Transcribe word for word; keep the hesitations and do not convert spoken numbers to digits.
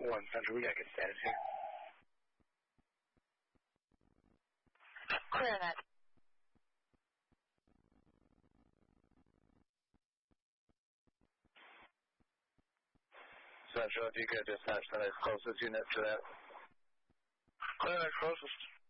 One Central, we got good status here. Clear that. Central, if you could dispatch the next closest unit to that. Clear that closest.